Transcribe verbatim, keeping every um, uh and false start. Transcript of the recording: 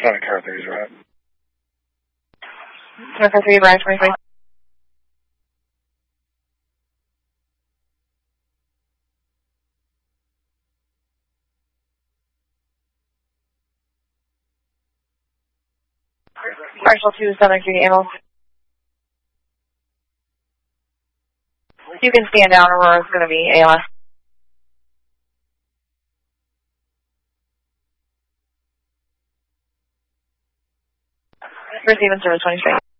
Santa Car three's right. Santa Car three, Brian twenty-three. Marshall two, Southern Street Ambulance. You can stand down, Aurora's going to be A L S. Receiving service twenty-three.